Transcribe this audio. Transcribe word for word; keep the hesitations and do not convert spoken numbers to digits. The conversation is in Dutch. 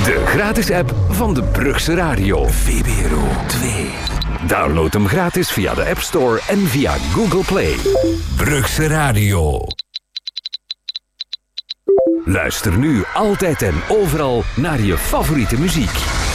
De gratis app van de Brugse Radio. V B R O twee. Download hem gratis via de App Store en via Google Play. Brugse Radio. Luister nu altijd en overal naar je favoriete muziek.